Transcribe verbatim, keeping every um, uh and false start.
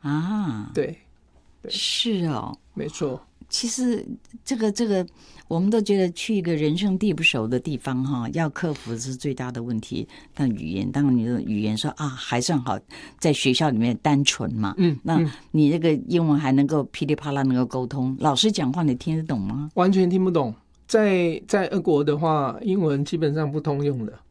啊， 对，对是哦， 没错。 其实这个这个，我们都觉得去一个人生地不熟的地方哈，要克服是最大的问题。但语言，当然你的语言说啊还算好，在学校里面单纯嘛， 嗯， 那嗯你那个英文还能够噼里啪啦能够沟通，老师讲话你听得懂吗？ 完全听不懂。在在俄国的话，英文基本上不通用的。